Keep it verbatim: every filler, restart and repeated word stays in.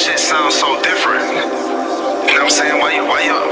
shit sounds so different. You know what I'm saying? Why you, why you,